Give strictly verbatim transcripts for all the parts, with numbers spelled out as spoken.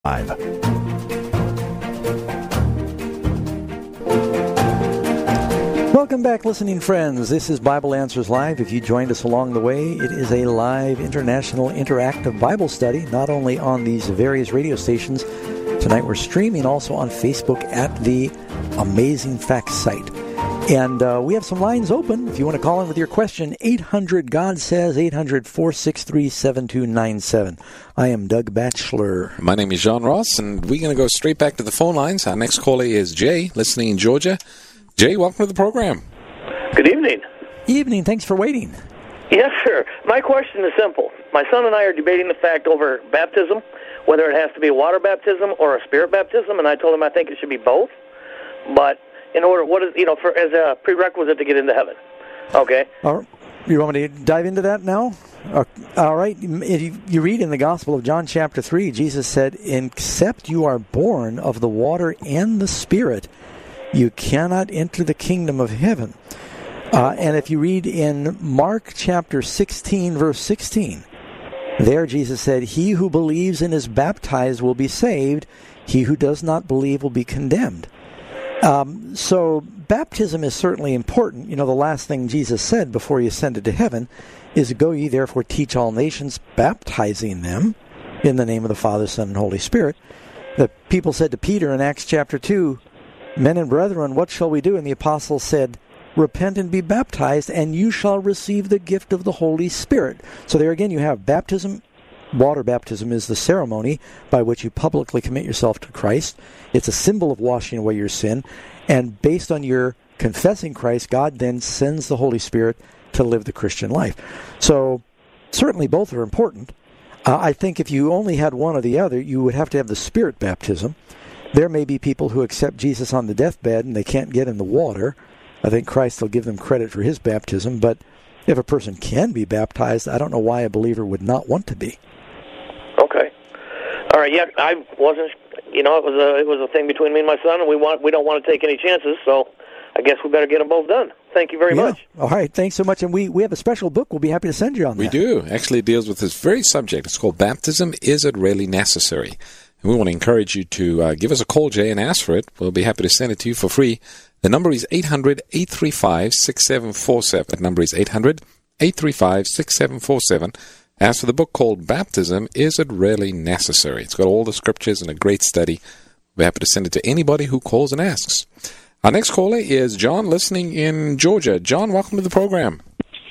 Welcome back, listening friends. This is Bible Answers Live. If you joined us along the way, it is a live international interactive Bible study, not only on these various radio stations. Tonight we're streaming also on Facebook at the Amazing Facts site. And uh, we have some lines open. If you want to call in with your question, eight hundred God says, eight hundred, four six three, seven two nine seven. I am Doug Batchelor. My name is John Ross, and we're going to go straight back to the phone lines. Our next caller is Jay, listening in Georgia. Jay, welcome to the program. Good evening. Evening. Thanks for waiting. Yes, sir. My question is simple. My son and I are debating the fact over baptism, whether it has to be a water baptism or a spirit baptism, and I told him I think it should be both. But in order, what is, you know, for as a prerequisite to get into heaven. Okay? All right. You want me to dive into that now? All right. You read in the Gospel of John chapter three, Jesus said, except you are born of the water and the Spirit, you cannot enter the kingdom of heaven. Uh, and if you read in Mark chapter sixteen, verse sixteen, there Jesus said, he who believes and is baptized will be saved. He who does not believe will be condemned. Um, so baptism is certainly important. You know, the last thing Jesus said before he ascended to heaven is, go ye therefore teach all nations, baptizing them in the name of the Father, Son, and Holy Spirit. The people said to Peter in Acts chapter two, men and brethren, what shall we do? And the apostles said, repent and be baptized, and you shall receive the gift of the Holy Spirit. So there again you have baptism. Water baptism is the ceremony by which you publicly commit yourself to Christ. It's a symbol of washing away your sin. And based on your confessing Christ, God then sends the Holy Spirit to live the Christian life. So certainly both are important. Uh, I think if you only had one or the other, you would have to have the Spirit baptism. There may be people who accept Jesus on the deathbed and they can't get in the water. I think Christ will give them credit for his baptism. But if a person can be baptized, I don't know why a believer would not want to be. Okay. All right. Yeah, I wasn't. You know, it was a it was a thing between me and my son, and we want we don't want to take any chances. So, I guess we better get them both done. Thank you very yeah. much. All right. Thanks so much. And we, we have a special book. We'll be happy to send you on that. We do. Actually, it deals with this very subject. It's called Baptism. Is it really necessary? And we want to encourage you to uh, give us a call, Jay, and ask for it. We'll be happy to send it to you for free. The number is eight hundred, eight three five, six seven four seven. The number is eight hundred, eight three five, six seven four seven. As for the book called Baptism, Is It Really Necessary? It's got all the scriptures and a great study. We're happy to send it to anybody who calls and asks. Our next caller is John, listening in Georgia. John, welcome to the program.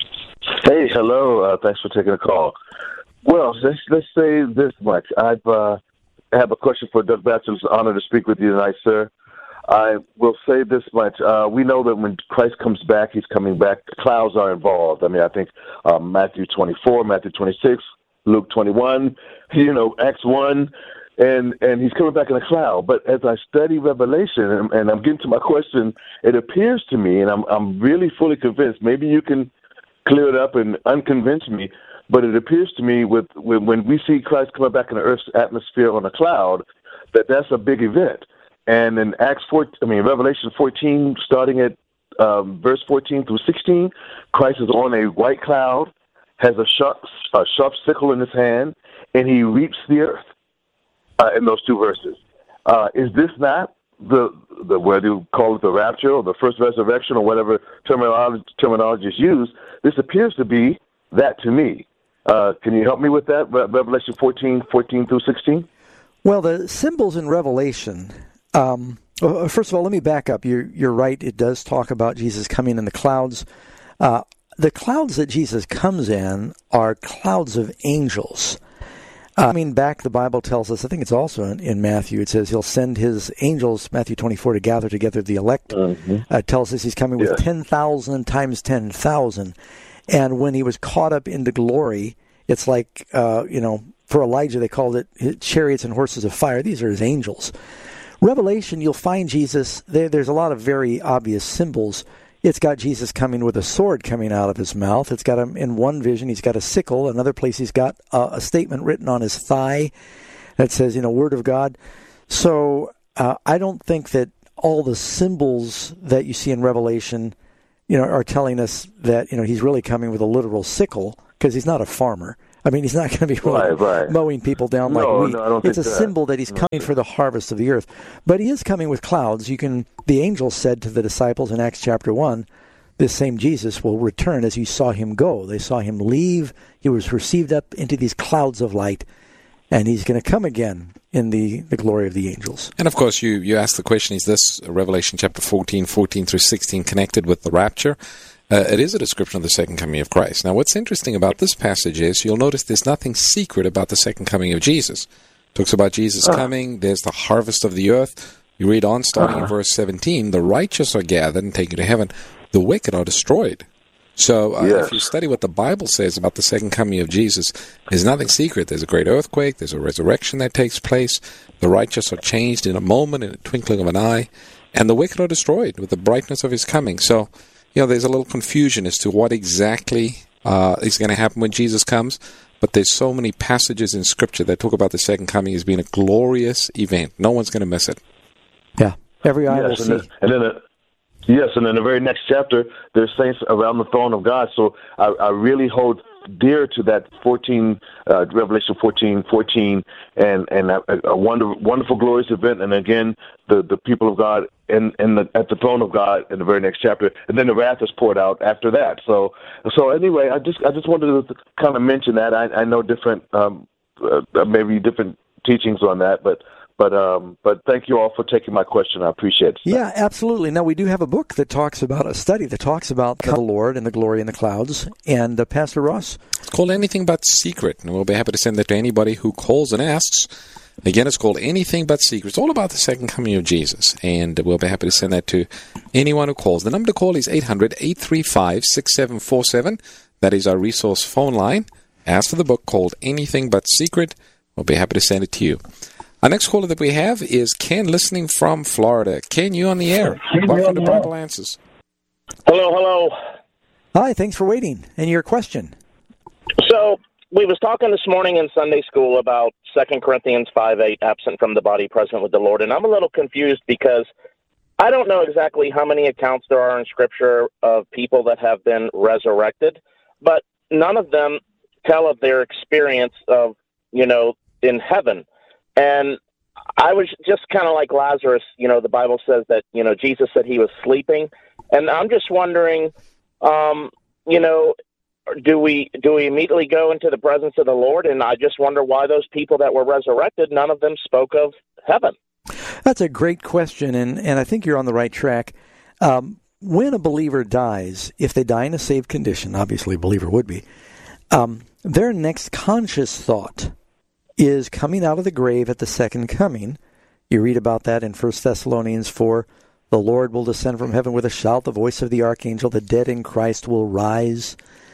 Hey, hello. Uh, thanks for taking the call. Well, let's, let's say this much. I've uh, have a question for Doug Batchelor. It's an honor to speak with you tonight, sir. I will say this much. Uh, we know that when Christ comes back, he's coming back. Clouds are involved. I mean, I think uh, Matthew twenty-four, Matthew twenty-six, Luke twenty-one, you know, Acts one, and, and he's coming back in a cloud. But as I study Revelation, and, and I'm getting to my question, it appears to me, and I'm I'm really fully convinced, maybe you can clear it up and unconvince me, but it appears to me with when, when we see Christ coming back in the earth's atmosphere on a cloud, that that's a big event. And in Acts four, I mean Revelation fourteen, starting at um, verse fourteen through sixteen, Christ is on a white cloud, has a sharp, a sharp sickle in his hand, and he reaps the earth. Uh, in those two verses, uh, is this not the the whether you call it the rapture or the first resurrection or whatever terminology terminology is used? This appears to be that to me. Uh, can you help me with that? Re- Revelation fourteen, fourteen through sixteen. Well, the symbols in Revelation. Um, well, first of all, let me back up. You're, you're right. It does talk about Jesus coming in the clouds. Uh, the clouds that Jesus comes in are clouds of angels. Uh, I mean, back the Bible tells us, I think it's also in, in Matthew, it says he'll send his angels, Matthew twenty-four, to gather together the elect. Mm-hmm. Uh, tells us he's coming with yeah. ten thousand times ten thousand. And when he was caught up into glory, it's like, uh, you know, for Elijah, they called it chariots and horses of fire. These are his angels. Revelation, you'll find Jesus, there, there's a lot of very obvious symbols. It's got Jesus coming with a sword coming out of his mouth. It's got him in one vision, he's got a sickle. Another place, he's got a, a statement written on his thigh that says, you know, Word of God. So uh, I don't think that all the symbols that you see in Revelation, you know, are telling us that, you know, he's really coming with a literal sickle, because he's not a farmer. I mean, he's not going to be right, right. mowing people down no, like wheat. No, I don't it's think a that. symbol that he's coming for the harvest of the earth. But he is coming with clouds. You can. The angel said to the disciples in Acts chapter one, this same Jesus will return as you saw him go. They saw him leave. He was received up into these clouds of light, and he's going to come again in the, the glory of the angels. And of course, you, you asked the question, is this Revelation chapter fourteen, fourteen through sixteen connected with the rapture? Uh, it is a description of the second coming of Christ. Now, what's interesting about this passage is you'll notice there's nothing secret about the second coming of Jesus. It talks about Jesus uh. coming. There's the harvest of the earth. You read on, starting uh. in verse seventeen, the righteous are gathered and taken to heaven. The wicked are destroyed. So uh, yes. if you study what the Bible says about the second coming of Jesus, there's nothing secret. There's a great earthquake. There's a resurrection that takes place. The righteous are changed in a moment, in a twinkling of an eye. And the wicked are destroyed with the brightness of his coming. So, you know, there's a little confusion as to what exactly uh, is going to happen when Jesus comes. But there's so many passages in Scripture that talk about the second coming as being a glorious event. No one's going to miss it. Yeah, every eye yes, will and see. Then, and then uh, yes, and in the very next chapter, there's saints around the throne of God. So I, I really hold dear to that fourteen, uh, Revelation fourteen, fourteen, and and a, a wonder, wonderful, glorious event. And again, the, the people of God in, in the, at the throne of God in the very next chapter, and then the wrath is poured out after that. So so anyway, I just I just wanted to kind of mention that. I, I know different, um, uh, maybe different teachings on that, but. But um, but thank you all for taking my question. I appreciate it. Yeah, absolutely. Now, we do have a book that talks about, a study that talks about the Lord and the glory in the clouds. And uh, Pastor Ross? It's called Anything But Secret, and we'll be happy to send that to anybody who calls and asks. Again, it's called Anything But Secret. It's all about the second coming of Jesus, and we'll be happy to send that to anyone who calls. The number to call is eight hundred, eight three five, six seven four seven. That is our resource phone line. Ask for the book called Anything But Secret. We'll be happy to send it to you. Our next caller that we have is Ken, listening from Florida. Ken, you on the air. Welcome to Bible Answers. Hello, hello. Hi, thanks for waiting. And your question? So, we was talking this morning in Sunday school about Second Corinthians five eight, absent from the body, present with the Lord. And I'm a little confused because I don't know exactly how many accounts there are in Scripture of people that have been resurrected, but none of them tell of their experience of, you know, in heaven. And I was just kind of like Lazarus, you know, the Bible says that, you know, Jesus said he was sleeping. And I'm just wondering, um, you know, do we do we immediately go into the presence of the Lord? And I just wonder why those people that were resurrected, none of them spoke of heaven. That's a great question, and, and I think you're on the right track. Um, when a believer dies, if they die in a saved condition, obviously a believer would be, um, their next conscious thought is coming out of the grave at the second coming. You read about that in First Thessalonians four. The Lord will descend from heaven with a shout, the voice of the archangel, the dead in Christ will rise.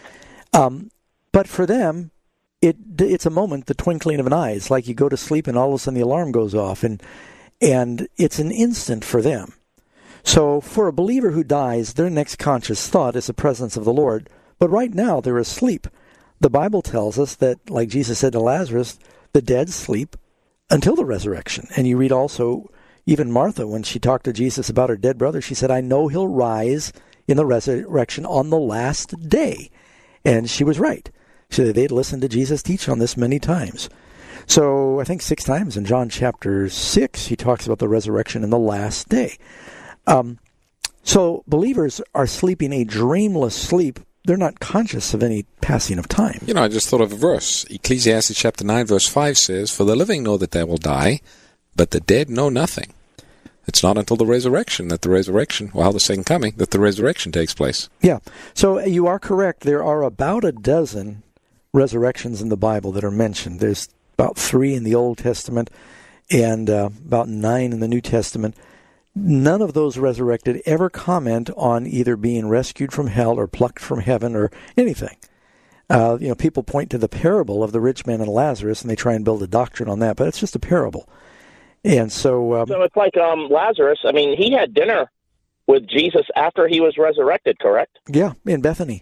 Um, but for them, it it's a moment, the twinkling of an eye. It's like you go to sleep and all of a sudden the alarm goes off, and and it's an instant for them. So for a believer who dies, their next conscious thought is the presence of the Lord. But right now, they're asleep. The Bible tells us that, like Jesus said to Lazarus, the dead sleep until the resurrection. And you read also, even Martha, when she talked to Jesus about her dead brother, she said, I know he'll rise in the resurrection on the last day. And she was right. She said they'd listened to Jesus teach on this many times. So I think six times in John chapter six, he talks about the resurrection in the last day. Um, so believers are sleeping a dreamless sleep. They're not conscious of any passing of time. You know, I just thought of a verse. Ecclesiastes chapter nine, verse five says, For the living know that they will die, but the dead know nothing. It's not until the resurrection that the resurrection, well, the second coming, that the resurrection takes place. Yeah. So you are correct. There are about a dozen resurrections in the Bible that are mentioned. There's about three in the Old Testament and uh, about nine in the New Testament. None of those resurrected ever comment on either being rescued from hell or plucked from heaven or anything. Uh, you know, people point to the parable of the rich man and Lazarus, and they try and build a doctrine on that, but it's just a parable. And so... Um, so it's like um, Lazarus, I mean, he had dinner with Jesus after he was resurrected, correct? Yeah, in Bethany.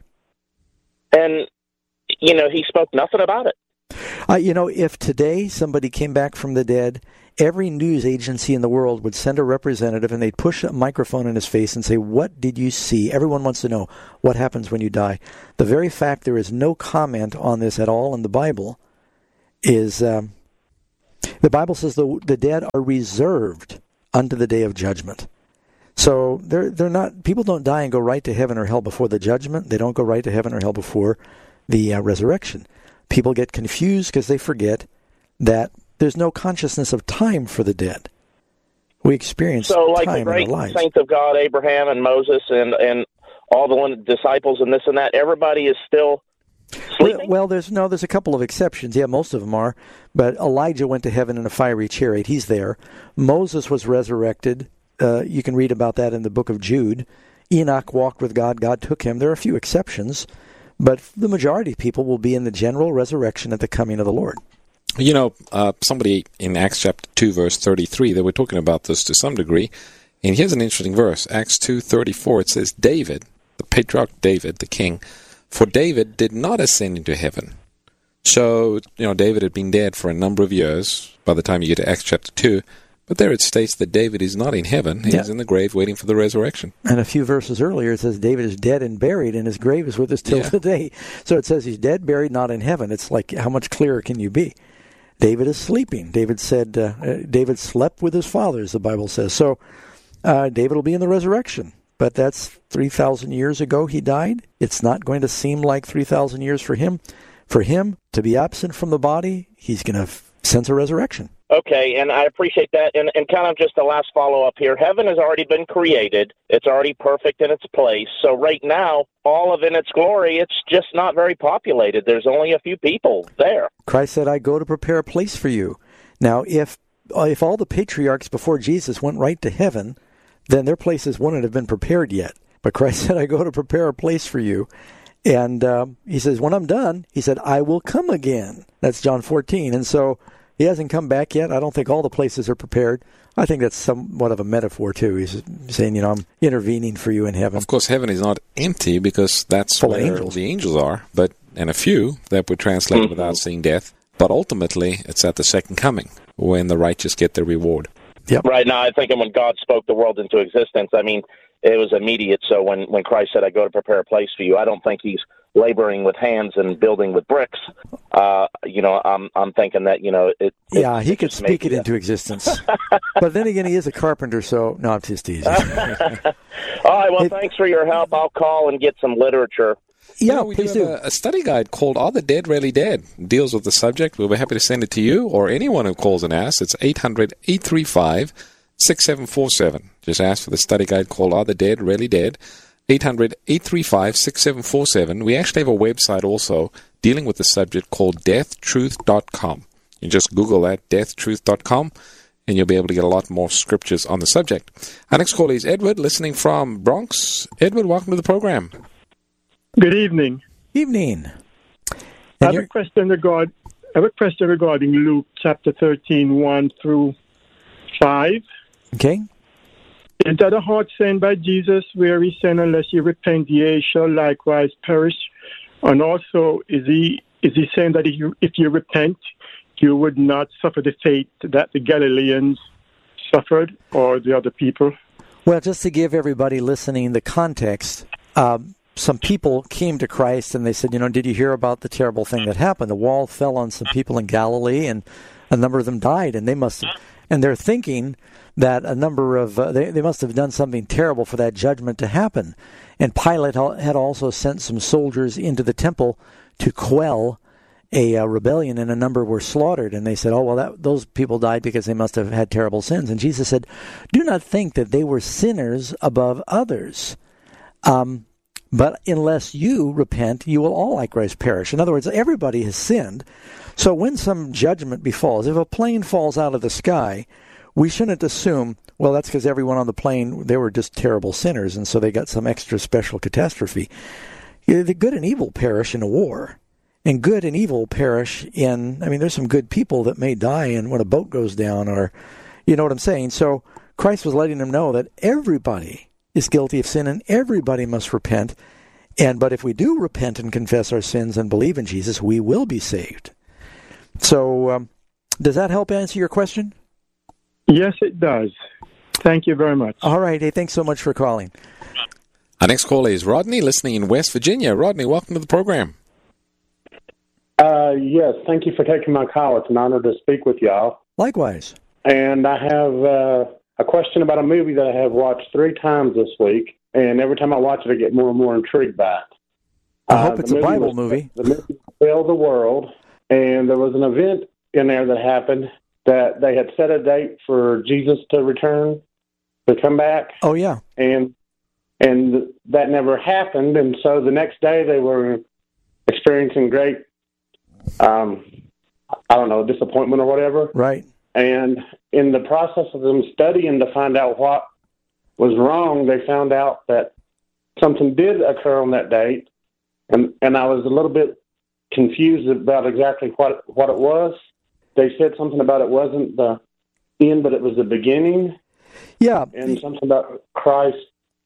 And, you know, he spoke nothing about it. Uh, you know, if today somebody came back from the dead every news agency in the world would send a representative and they'd push a microphone in his face and say, what did you see? Everyone wants to know what happens when you die. The very fact there is no comment on this at all in the Bible is, um, the Bible says the, the dead are reserved unto the day of judgment. So they're they're not, people don't die and go right to heaven or hell before the judgment. They don't go right to heaven or hell before the uh, resurrection. People get confused because they forget that there's no consciousness of time for the dead. We experience so, like time the great in our lives. saints of God, Abraham and Moses and, and all the one, disciples and this and that, everybody is still sleeping? Well, well, there's no, there's a couple of exceptions. Yeah, most of them are. But Elijah went to heaven in a fiery chariot. He's there. Moses was resurrected. Uh, you can read about that in the book of Jude. Enoch walked with God. God took him. There are a few exceptions, but the majority of people will be in the general resurrection at the coming of the Lord. You know, uh, somebody in Acts chapter two, verse thirty-three, they were talking about this to some degree. And here's an interesting verse. Acts two thirty-four, it says, David, the patriarch David, the king, for David did not ascend into heaven. So, you know, David had been dead for a number of years by the time you get to Acts chapter two. But there it states that David is not in heaven. He's yeah. in the grave waiting for the resurrection. And a few verses earlier it says David is dead and buried, and his grave is with us till yeah. today. So it says he's dead, buried, not in heaven. It's like, how much clearer can you be? David is sleeping. David said, uh, David slept with his fathers, the Bible says. So uh, David will be in the resurrection. But that's three thousand years ago he died. It's not going to seem like three thousand years for him. For him to be absent from the body, he's going to f- sense a resurrection. Okay, and I appreciate that. And, and kind of just a last follow-up here. Heaven has already been created. It's already perfect in its place. So right now, all of in its glory, it's just not very populated. There's only a few people there. Christ said, I go to prepare a place for you. Now, if if all the patriarchs before Jesus went right to heaven, then their places wouldn't have been prepared yet. But Christ said, I go to prepare a place for you. And um, he says, when I'm done, he said, I will come again. That's John fourteen. And so he hasn't come back yet. I don't think all the places are prepared. I think that's somewhat of a metaphor, too. He's saying, you know, I'm intervening for you in heaven. Of course, heaven is not empty because that's Full where angels. the angels are, but and a few that would translate mm-hmm. without seeing death. But ultimately, it's at the second coming when the righteous get their reward. Yep. Right now, I think when God spoke the world into existence, I mean, it was immediate. So when, when Christ said, I go to prepare a place for you, I don't think he's laboring with hands and building with bricks. Uh, you know, I'm I'm thinking that, you know, it. Yeah, it, he it could speak it that. into existence. But then again, he is a carpenter, so no, I'm just teasing. All right, well, it, thanks for your help. I'll call and get some literature. Yeah, you know, we please do. do. Have a, a study guide called Are the Dead Really Dead? It deals with the subject. We'll be happy to send it to you or anyone who calls and asks. It's eight hundred, eight three five, six seven four seven. Just ask for the study guide called Are the Dead Really Dead? eight hundred, eight three five, six seven four seven. We actually have a website also dealing with the subject called death truth dot com. You just Google that, death truth dot com, and you'll be able to get a lot more scriptures on the subject. Our next caller is Edward, listening from Bronx. Edward, welcome to the program. Good evening. Evening. I have, a question regard, I have a question regarding Luke chapter thirteen, one through five. Okay. Is that a hard saying by Jesus where he said, unless you repent, ye shall likewise perish? And also, is he is he saying that if you, if you repent, you would not suffer the fate that the Galileans suffered or the other people? Well, just to give everybody listening the context, um, some people came to Christ and they said, you know, did you hear about the terrible thing that happened? The wall fell on some people in Galilee and a number of them died, and they must have, and they're thinking that a number of, uh, they, they must have done something terrible for that judgment to happen. And Pilate had also sent some soldiers into the temple to quell a uh, rebellion, and a number were slaughtered. And they said, oh, well, that, those people died because they must have had terrible sins. And Jesus said, do not think that they were sinners above others. Um, but unless you repent, you will all likewise perish. In other words, everybody has sinned. So when some judgment befalls, if a plane falls out of the sky, we shouldn't assume, well, that's because everyone on the plane, they were just terrible sinners, and so they got some extra special catastrophe. The good and evil perish in a war, and good and evil perish in, I mean, there's some good people that may die in when a boat goes down, or, you know what I'm saying? So Christ was letting them know that everybody is guilty of sin, and everybody must repent. And but if we do repent and confess our sins and believe in Jesus, we will be saved. So um, does that help answer your question? Yes, it does. Thank you very much. All right. Hey, thanks so much for calling. Our next caller is Rodney, listening in West Virginia. Rodney, welcome to the program. Uh, yes, thank you for taking my call. It's an honor to speak with y'all. Likewise. And I have uh, a question about a movie that I have watched three times this week, and every time I watch it, I get more and more intrigued by it. I hope uh, it's a movie Bible was, movie. The movie Fail the World, and there was an event in there that happened that they had set a date for Jesus to return, to come back. Oh, yeah. And and that never happened, and so the next day they were experiencing great, um, I don't know, disappointment or whatever. Right. And in the process of them studying to find out what was wrong, they found out that something did occur on that date, and, and I was a little bit confused about exactly what what it was. They said something about it wasn't the end, but it was the beginning. Yeah. And something about Christ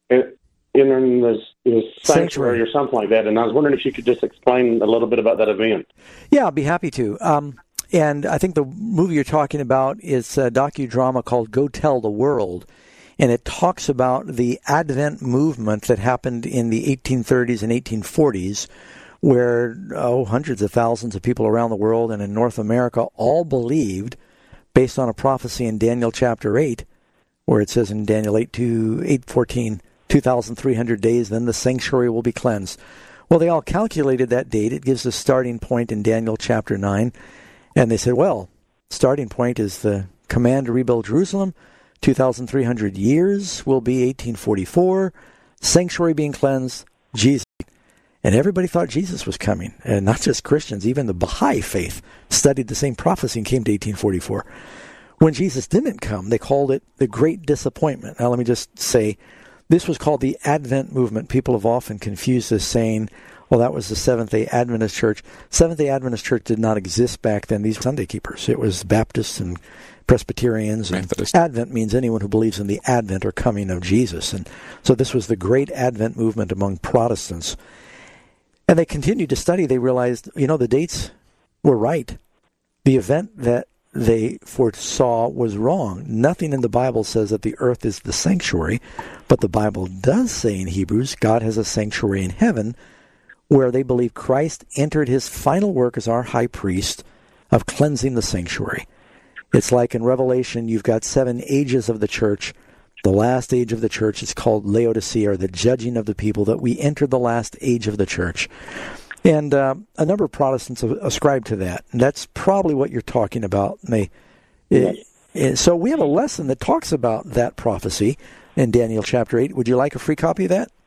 entering his, his sanctuary, Sanctuary or something like that. And I was wondering if you could just explain a little bit about that event. Yeah, I'll be happy to. Um, and I think the movie you're talking about is a docudrama called Go Tell the World. And it talks about the Advent movement that happened in the eighteen thirties and eighteen forties, where oh, hundreds of thousands of people around the world and in North America all believed, based on a prophecy in Daniel chapter eight, where it says in Daniel eight to eight fourteen, two thousand three hundred days, then the sanctuary will be cleansed. Well, they all calculated that date. It gives a starting point in Daniel chapter nine. And they said, well, starting point is the command to rebuild Jerusalem. two thousand three hundred years will be eighteen forty-four. Sanctuary being cleansed, Jesus. And everybody thought Jesus was coming. And not just Christians, even the Baha'i faith studied the same prophecy and came to eighteen forty-four. When Jesus didn't come, they called it the Great Disappointment. Now, let me just say, this was called the Advent movement. People have often confused this, saying, well, that was the Seventh-day Adventist Church. Seventh-day Adventist Church did not exist back then. These were Sunday keepers. It was Baptists and Presbyterians. And Advent means anyone who believes in the advent or coming of Jesus. And so this was the great Advent movement among Protestants. And they continued to study. They realized, you know, the dates were right. The event that they foresaw was wrong. Nothing in the Bible says that the earth is the sanctuary, but the Bible does say in Hebrews, God has a sanctuary in heaven where they believe Christ entered his final work as our high priest of cleansing the sanctuary. It's like in Revelation, you've got seven ages of the church. The last age of the church is called Laodicea, or the judging of the people, that we entered the last age of the church. And uh, a number of Protestants ascribe to that. And that's probably what you're talking about. And they, yes. it, so we have a lesson that talks about that prophecy in Daniel chapter eight. Would you like a free copy of that?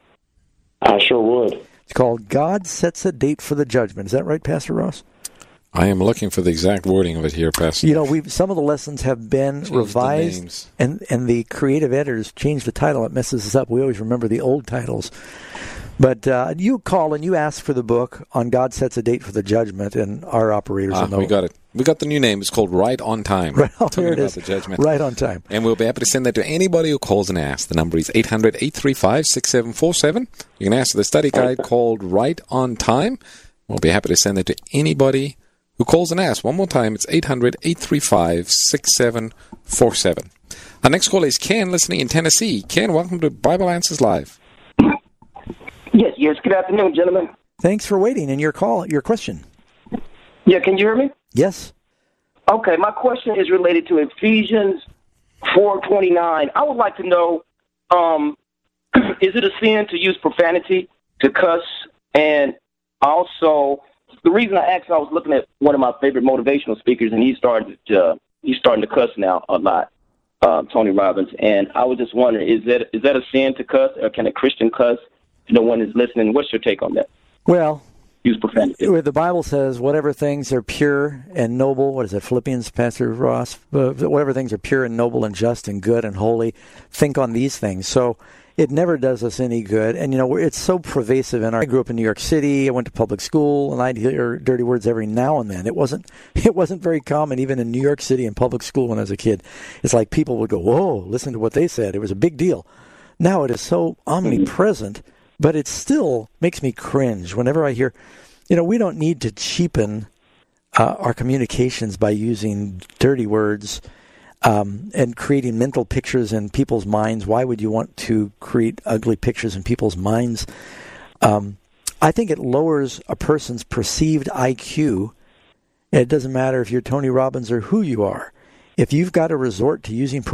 I sure would. It's called God Sets a Date for the Judgment. Is that right, Pastor Ross? I am looking for the exact wording of it here, Pastor. You know, we've some of the lessons have been Change revised, and, and the creative editors changed the title. It messes us up. We always remember the old titles. But uh, you call and you ask for the book on God Sets a Date for the Judgment, and our operators ah, will know. We got it. We got the new name. It's called Right on Time. Right, oh, Talking there it about is. The judgment. Right on time. And we'll be happy to send that to anybody who calls and asks. The number is eight hundred, eight three five, six seven four seven. You can ask for the study guide called Right on Time. We'll be happy to send that to anybody who calls and asks. One more time, it's eight hundred, eight three five, six seven four seven. Our next caller is Ken, listening in Tennessee. Ken, welcome to Bible Answers Live. Yes, yes. Good afternoon, gentlemen. Thanks for waiting. And your call, your question. Yeah, can you hear me? Yes. Okay, my question is related to Ephesians four twenty-nine. I would like to know, um, is it a sin to use profanity, to cuss? And also, the reason I asked, I was looking at one of my favorite motivational speakers, and he started to, he's starting to cuss now a lot, uh, Tony Robbins. And I was just wondering, is that is that a sin to cuss, or can a Christian cuss? No one is listening. What's your take on that? Well, use profanity. The Bible says, whatever things are pure and noble, what is it, Philippians, Pastor Ross? Uh, whatever things are pure and noble and just and good and holy, think on these things. So it never does us any good. And, you know, it's so pervasive in our... I grew up in New York City. I went to public school, and I'd hear dirty words every now and then. It wasn't It wasn't very common, even in New York City in public school when I was a kid. It's like people would go, whoa, listen to what they said. It was a big deal. Now it is so omnipresent... Mm-hmm. But it still makes me cringe whenever I hear, you know, we don't need to cheapen uh, our communications by using dirty words. um, and creating mental pictures in people's minds. Why would you want to create ugly pictures in people's minds? Um, I think it lowers a person's perceived I Q. It doesn't matter if you're Tony Robbins or who you are. If you've got to resort to using